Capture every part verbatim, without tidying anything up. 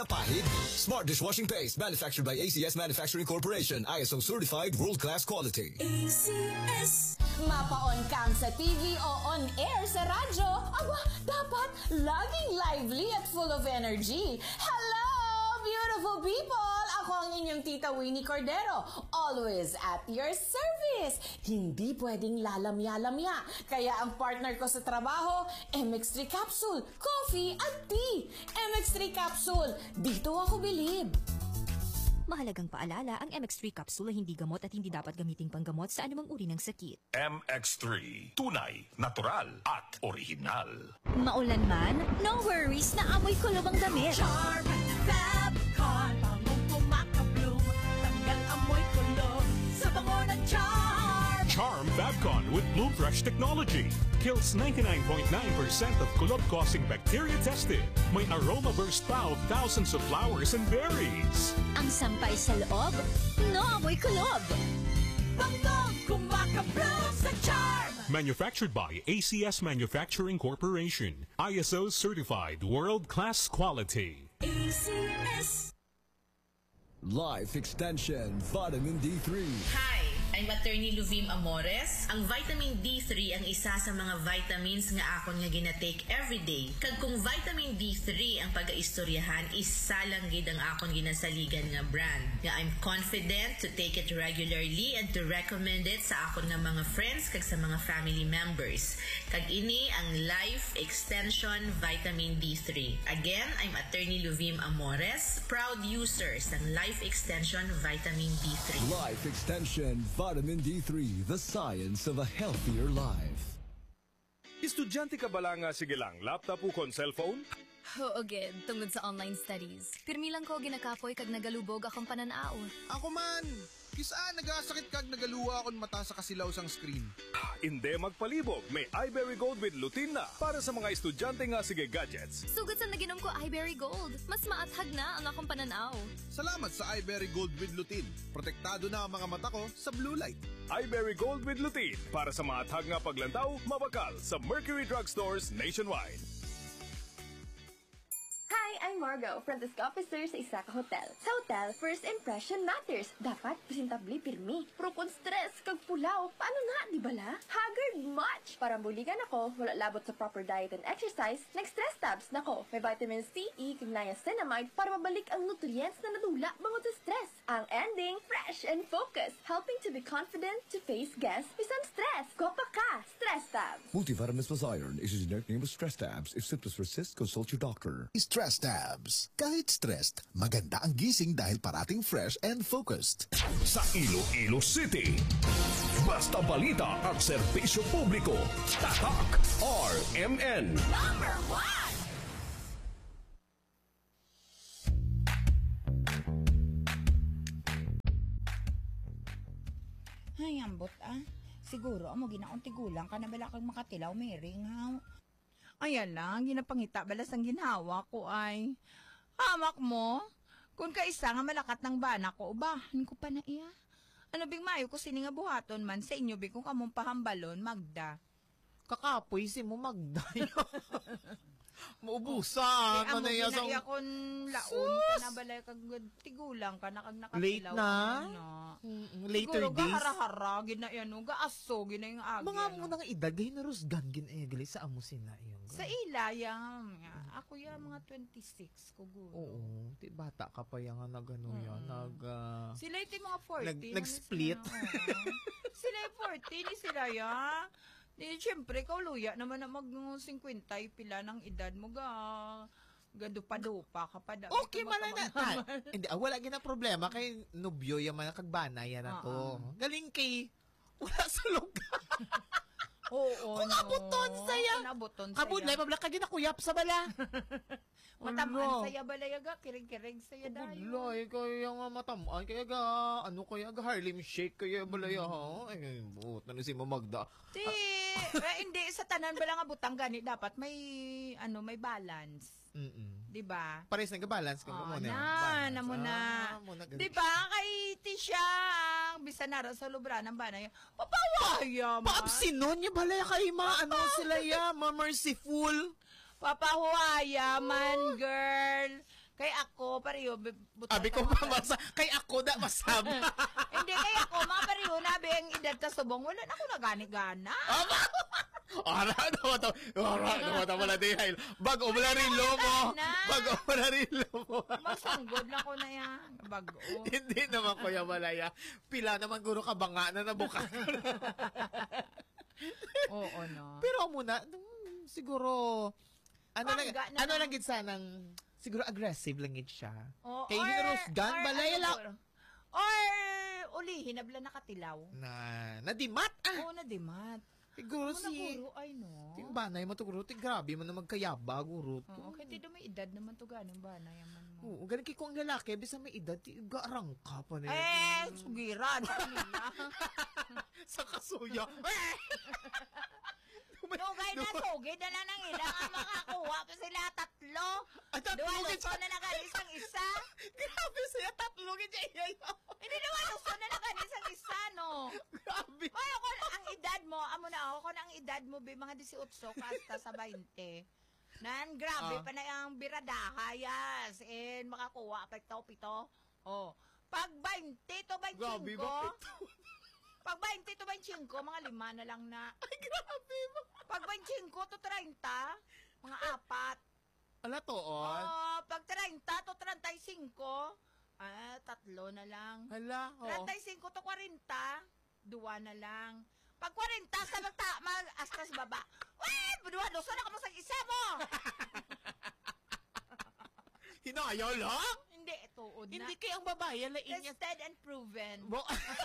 Pahid, Smart Dishwashing Paste, manufactured by A C S Manufacturing Corporation, I S O certified world-class quality. A C S. Mapaon kang sa T V o on air sa radyo, aba, dapat laging lively at full of energy. Hello, beautiful people! Ako ang inyong tita Winnie Cordero, always at your service. Hindi pwedeng lalamya-lamya, kaya ang partner ko sa trabaho, M X three Capsule, coffee at tea. M X three Capsule, dito ako bilib. Mahalagang paalala, ang M X three capsule ay hindi gamot at hindi dapat gamiting panggamot sa anumang uri ng sakit. M X three, tunay, natural at original. Maulan man, no worries na amoy kulob ang damit. Charm Fabcon, bangong pumakabloom, tanggal amoy kulob sa bango ng Charm. Charm Fabcon with Bloom Fresh technology kills ninety-nine point nine percent of kulob-causing bacteria tested. May aroma burst pa of thousands of flowers and berries. Ang sampay sa loob, no amoy kulob. Bangong kumakabloom sa Charm. Manufactured by A C S Manufacturing Corporation. I S O certified world-class quality. A C S. Life Extension Vitamin D three. Hi, I'm Attorney Luvim Amores. Ang vitamin D three ang isa sa mga vitamins nga akon nga ginatake everyday. Kag kung vitamin D three ang pag-aistoryahan, isa lang gid ang akon ginasaligan nga brand. Nga I'm confident to take it regularly and to recommend it sa akon nga mga friends kag sa mga family members. Kag ini ang Life Extension Vitamin D three. Again, I'm Attorney Luvim Amores, proud user ng Life Extension Vitamin D three. Life Extension Vitamin D three, the science of a healthier life. Estudyante ka bala nga sige lang, laptop o kon cellphone? Oo, gid, tungod sa online studies. Pirmi lang ko ginakapoy kag nagalubog akong pananaw. Ako man! Kisaan nagasakit kag nagaluwa akong mata sa kasilaw sang screen. Hindi magpalibog, may iBerry Gold with lutein na para sa mga estudyante nga sige gadgets. Sugod sa naginom ko iBerry Gold, mas maathag na ang akong pananaw. Salamat sa iBerry Gold with lutein. Protektado na ang mga mata ko sa blue light. iBerry Gold with lutein para sa maathag nga paglantaw, mabakal sa Mercury Drugstores nationwide. Hi, I'm Margo, front desk officer sa Isaka Hotel. Sa hotel, first impression matters. Dapat presentably pirmi. Pero kung stress, kag pulaw, paano nga, di bala? Haggard much! Para buligan ako, wala labot sa proper diet and exercise, nag-stress tabs nako. May vitamin C, E, kag niacinamide para mabalik ang nutrients na nadula bangod sa stress. Ang ending, fresh and focused, helping to be confident to face guests with some stress. Kopa ka! Stress tabs! Multivitamins plus iron is a generic name of Stress Tabs. If symptoms persist, consult your doctor. Stress Tabs. Kahit stressed, maganda ang gising dahil parating fresh and focused. Sa Iloilo City, basta balita at serbisyo publiko. Tatak R M N. Number one. Ay, ambot ah. Siguro, amo ginaon tigulang ka na bala kang makatilaw, Mering, ha? Ayan lang, ginapangita balas ang ginhawa ko ay. Hamak mo? Kung kaisa nga malakat ng bana ko, ubahan ko pa na iya. Ano bing mayo ko sini nga buhaton man sa inyo bing kung kamong pahambalon, Magda. Kakapoy si mo, Magda. Maubusan. Amo Manaya sa... ginaya kon laon ka na balay kag tigulang ka na kag nakatilaw. Late na? Mm, later siguro, days? Siguro gahara-hara, ginaya no, gaaso, ginaya yung agi. Mga mo nang edad, gaya na rusgan ginaegali sa amo sina yung. Sa ilayang, ako yan mga twenty-six ko guro. Oo, ti bata ka pa yan nga nagano mm. yan, nag... Uh, sila iti mga forty. Nag, nag-split. Sila yung forty, ni sila yan. Di, siyempre, kauluya naman na mag-fifty pila ng edad mo ga... Gadupa-dupa ka pa. Okay, mala na. Hindi, ah, wala gina problema kay nobyo yung mga kagbana yan na to. Uh-uh. Galing kay... Wala sa lugar. Oo, kung abuton saya. Kung abuton saya. Kabud na, pabla ka ginakuyap sa bala. Matamaan saya balayaga, kirig-kirig saya dayo. Bulay, kaya nga matamaan, kaya ga, ano kaya ga, Harlem Shake, kaya balaya ha. Ay, buot na si Magda. Di, eh, hindi, sa tanan bala nga butang gani, dapat may, ano, may balance. Mm-mm. Diba? Pares nag-balance ka oh, muna. Na, na muna. Ah, diba? Kay Tisha, ang bisanara sa lubra ng banay. Papawaya, man. Paapsinon niya balaya kay ma, ano sila ya, ma-merciful. Papawaya, man, girl. Kay ako, pareho, butas. Abi ko pa masa, kay ako da masama. Hindi, kay ako, mga pareho na, ang edad ta subong, wala na ako nagani-gana. Aba! Ara, naman ito. Ara, naman ito pala din. Bago mo na rin mo. Bago mo na rin mo. Masanggod na ko na yan. Bago. Hindi naman, Kuya Malaya. Pila naman guro ka banga na nabuka. Oo, no. Pero muna, siguro, ano lang, Pangga na ano lang. lang gid sanang, siguro aggressive lang gid siya. Oh, Kay or- hinarusgan, or balay ano lang. po, Or, uli, hinabla nakatilaw. Na, nadimat ah. Oo, nadimat. Siguro Ako si, naguro, ay no. yung banay mo to guro, ti grabe mo na magkayaba, guro. Oo, kaya di may edad naman to ganong banay yaman mo. Oo, ganun kay kung lalaki, bisa may edad, ti garang ka pa na Eh, sugiran sa kanila. Sa kasuya. Dugay na sugid na lang ng ilang ang makakuha pa sila tatlo. Ay, tatlo Duwa gid luso na nakanisang isa. Grabe siya, tatlo gid siya. Hindi duwa luso na nakanisang isa, no? Grabe. Kaya ko ang edad mo, amo na ako, kung ang edad mo, be, mga eighteen kasta sa twenty. Nan, grabe Ah. pa na yung biradahayas. And makakuha pa ito, pito. Oh. Pag twenty to Grabe twenty-five, ba? pag twenty to twenty-five, mga lima na lang na. Ay, grabe ba? Pag twenty-five to thirty, mga apat. Ala to, on. Oh, pag thirty to thirty-five, ah, tatlo na lang. Hala, oo. thirty-five to forty, duwa na lang. Pag forty, sa magta, mag, astas baba. Wait, duwa, luso na ka mo sa isa mo. Hinayaw lang? Hindi, tuod na. Hindi kay ang babae, lain niya. Tested and proven. Bo-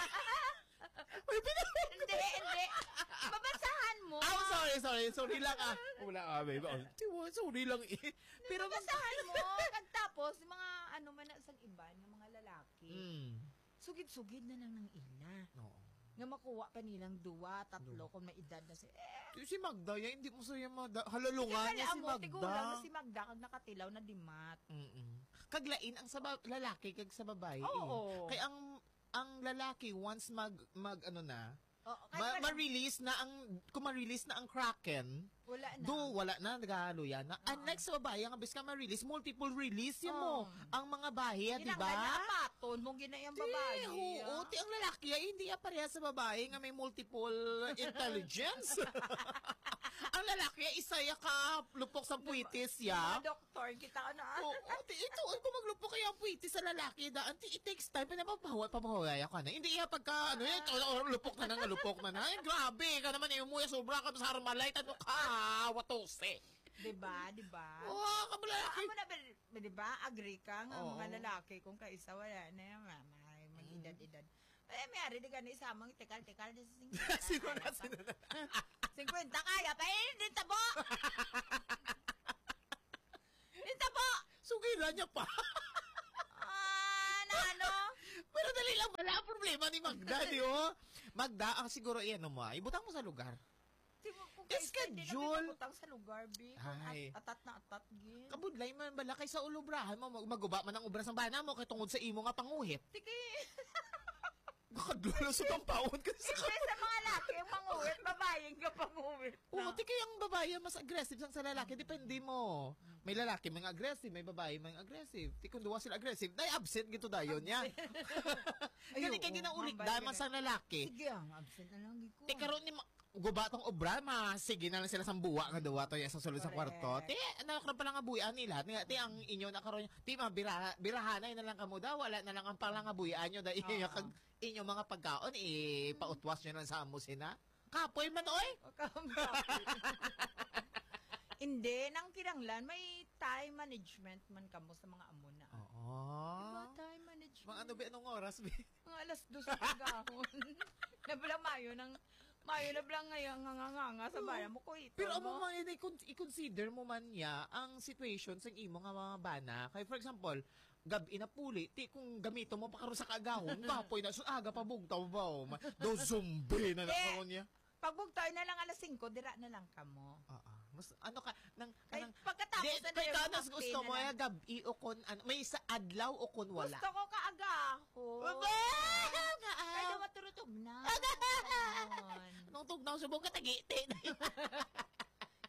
Hindi, hindi. Babasahan mo. Oh, sorry, sorry. Sorry lang ah. Wala ah, babe. Oh, tiwa, sorry lang eh. Pero babasahan mo. Pagtapos, mga ano man na sa iba, ng mga lalaki, Mm. sugid-sugid na lang ng ina. Oo. Nga makuha pa nilang duwa, tatlo, kung may edad na si... Eh, Si Magda, ya, hindi mo sa'yo Magda. Halalungan niya si mo, tigulang na Magda. si Magda kag nakatilaw na dimat. Mm-mm. Kaglain ang sa ba- lalaki kag sa babae. Oo. Eh. Kaya ang ang lalaki once mag mag ano na, Oo, ma- kahit wala- ma-release na ang kung ma-release na ang Kraken, Wala na. do wala na nagahalo yan. Na, unlike sa babae, ang abis ka ma-release, multiple release yan mo. Ang mga bahay, di ba? Ginaganapaton mong ginayang babae. Di, oo, ti ang lalaki ay hindi ya pareha sa babae nga may multiple intelligence. Ang lalaki ay isa ya ka lupok sa puitis ya. Mga doktor, kita ka na. Oo, oh, ito, kung maglupok kaya ang puitis sa lalaki, da, anti, it takes time, pinapapahaway, papahaway ka na. Hindi iya pagka, ano yan, oh, lupok na nang lupok na na. Ay, grabe, ka naman, eh, umuya, sobra ka sa harmalay, ano ka, watose. Diba, diba? Oo, oh, kabalalaki. Amo na, ba- diba, agree ka nga, Oo. mga lalaki, kung kaisa wala na yung mama, may edad-edad. Eh, may ari di ka na isa, mga tikal-tikal, Sino na, sino na? cinquenta kaya, pa eh, din tabo! Din tabo! Sugilan niya pa. Ah, na ano? Pero dali lang, wala ang problema ni Magda, di oh. Magda, ang siguro, iyan mo, ah, ibutang mo sa lugar. Schedule. Utang sa lugar, B. Ay. Atat na atat, gin. Kabudlay man bala kay sa ulubrahan mo, mag- maguba man ang ubra sa bana mo, kay tungod sa imo nga panguhit. Tiki. Nakadulo sa pampawon ka sa Kasi sa mga laki, yung panguwit, babayeng ka panguwit. Oo, di kaya ang babae mas aggressive sang sa lalaki, depende mo. May lalaki mga aggressive, may babae mga aggressive. Ti kung duwa sila aggressive, dai absent gito dayon niya. Gani kay ginaulik dahil man sa lalaki. Sige, ang absent na lang giko. Ti karon ni ma- guba tong obra, ma sige na lang sila sa buwa nga duwa to ya sa sulod sa kwarto. Ti anak na pala nga buyan nila. Ti, ti ang inyo na karon, ti mabira birahanay na lang kamo daw, wala na lang ang pala nga buyan nyo dahil inyo kag inyo mga pagkaon eh pautwas nyo lang sa amo sina. Kapoy man oy. Hindi, nang kinanglan, may time management man kamo sa mga amo na. Oo. Diba, time management? Mga ano ba, anong oras ba? Mga alas dos sa pagahon. Nabala mayo ng, mayo na blang ngayon nga nga nga sa bayan mo ko ito. Pero amo man yun, i-consider mo man niya ang situation sa imo nga mga bana. Kaya for example, gabi na puli, ti kung gamito mo pa karon sa kagahon, kapoy na, so aga pa bugtaw ba? Oh. Do zombie na nakaroon niya. Pagbugtaw na lang alas singko, dira na lang kamo. Oo. Mas ano ka nang Ay, kanang pagkatapos di, na kay yung kanas mga gusto mo pina ya na- gabi o kon ano, may sa adlaw o kon wala. Gusto ko kaagahon. Aba! Kaya maturutog na. Anong tugnaw sa buong katagiti?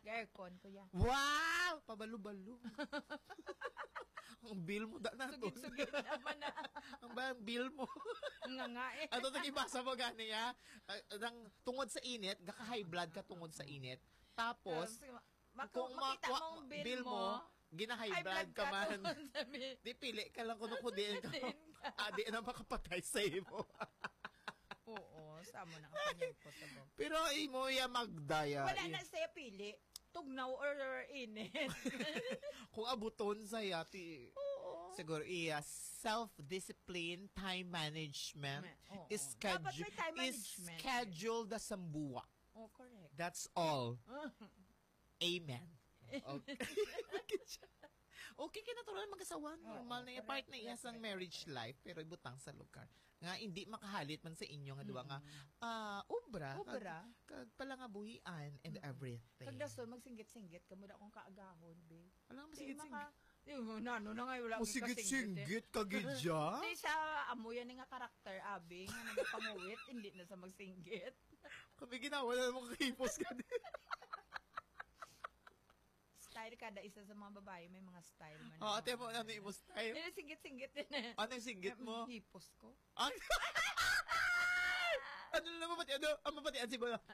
Aircon ko yan. Wow! Pabalo-balo. Ang bill mo da na to. Sugit-sugit naman na. Ang ba ang bill mo? Nga nga eh. Ato nang ibasa mo gani ya. Nang tungod sa init, gaka-high blood ka tungod sa init. Tapos, Maka, kung makita makwa- mong bill, bill mo, mo, gina-high high blood blood ka ka man. tungod sa bill. Di pili ka lang kung kudiin ka. Ah, di na makapatay sa imo. Oo, sa mo na kapanyag po sa bong. Pero imo ya magdaya. Wala na sa'yo pili. Tugnaw or init. Kung abuton sa yati, siguro iya self-discipline, time management, Oo. is Dapat schedule, may time is management. schedule the sambuwa. Oh, correct. That's all. Amen. Okay. Okay, kinatuloy mag-asawa. Normal na yung part na iyasang marriage life, pero ibutang sa lugar. Nga, hindi makahalit man sa inyo nga duwa nga, ah, ubra. Ubra. Kag, kag pala nga buhian and everything. Kag daso, magsinggit-singgit ka mo na akong kaagahon, babe. Wala nga masigit-singgit. Yung nano na nga, wala O, sigit-singgit kagidya? Hindi sa amuyan nga karakter, abi, nga nagapanguwit, hindi na sa magsinggit. Kami ginawa na mga kipos ka din. Style kada isa sa mga babae, may mga style man. Oo, ate mo, ano yung style? Yung singgit-singgit din eh. Ano yung singgit mo? Hipos ko. Ay! Ano na mapati, ano? Ang mapatian si Bola.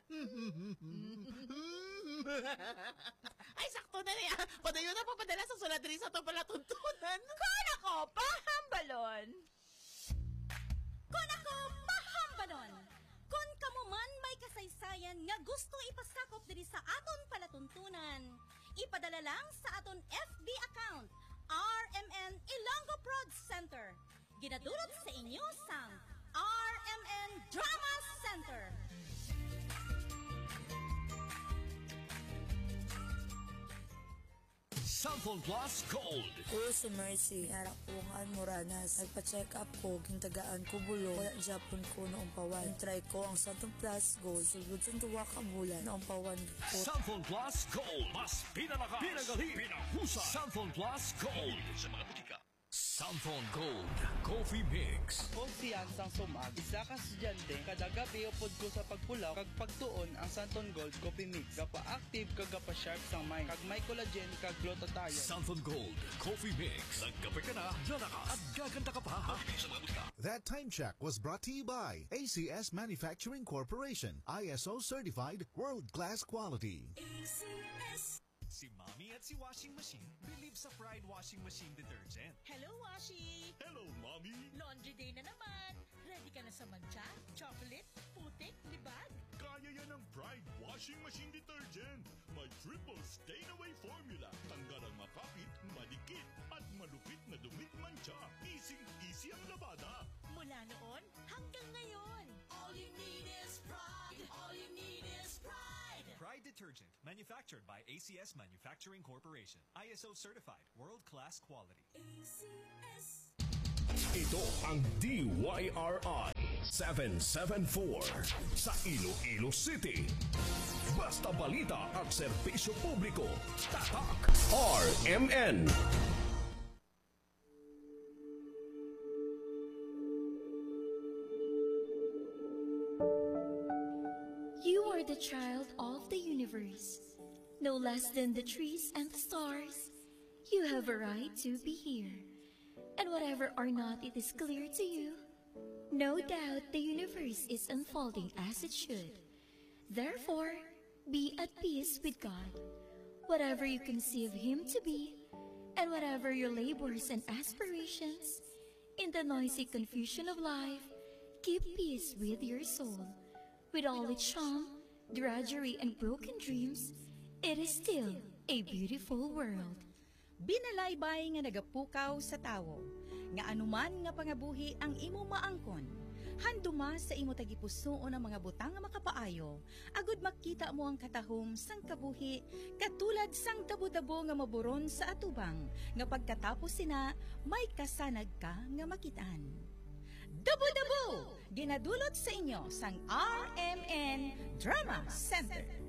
Ay, sakto na niya. Padayo na po padala sa sulat rin sa ito pala tuntunan. Kun ako, pahambalon! Kun ako, pahambalon! Kun kamuman may kasaysayan nga gusto ipasakop diri sa aton palatuntunan, ipadala lang sa aton F B account, R M N Ilonggo Prod Center. Ginadulot sa inyo sang R M N Drama Center. Cellphone Plus Gold. Ko si Mercy, harapungan mo ranas. Nagpa-check up ko, gintagaan ko bulo. Wala Japon ko noong pawan. Try ko ang Cellphone Plus Gold. Sugod sa tuwa ka bulan noong pawan ko. Cellphone Plus Gold. Mas pinalakas, pinagaling, pinahusay. Cellphone Plus Gold. Sa mga butika. Cellphone Gold Coffee Mix. Kung siyansang sumag, isa ka estudyante, kada gabi upod ko sa pagpulaw, kag pagtuon ang Santon Gold Coffee Mix. Gapa-active kag gapa-sharp sang mind, kag may collagen kag glutathione. Cellphone Gold Coffee Mix. Nagkape ka na, dyan ka, at gaganda ka pa. Sa mga butika. That time check was brought to you by A C S Manufacturing Corporation, I S O certified, world-class quality. A C S. Si Mommy at si Washing Machine believe sa Pride Washing Machine Detergent. Hello, Washi! Hello, Mommy! Laundry day na naman. Ready ka na sa mancha, chocolate, putik, libag? Kaya yan ang Pride Washing Machine Detergent. May triple stain-away formula. Tanggal ang makapit, madikit, at malupit na dumit mancha. Easy-easy ang labada. Mula noon hanggang ngayon. All you need is pride. All you need is pride. Pride Detergent, manufactured by A C S Manufacturing Corporation. I S O certified, world-class quality. A C S. Ito ang D Y R I seven seven four sa Iloilo City. Basta balita at serbisyo publiko. Tatak R M N. You are the child of the universe, no less than the trees and the stars. You have a right to be here. And whatever or not it is clear to you, no doubt the universe is unfolding as it should. Therefore, be at peace with God. Whatever you conceive Him to be, and whatever your labors and aspirations, in the noisy confusion of life, keep peace with your soul. With all its charm, drudgery, and broken dreams, it is still a beautiful world. Binalaybay nga nagapukaw sa tawo, nga anuman nga pangabuhi ang imo maangkon. Handuma sa imo tagipusoon ang mga butang nga makapaayo, agud makita mo ang katahom sang kabuhi, katulad sang dabo-dabo nga maburon sa atubang, nga pagkatapos sina, may kasanag ka nga makitaan. Dabo-dabo! Ginadulot sa inyo sang R M N Drama Center.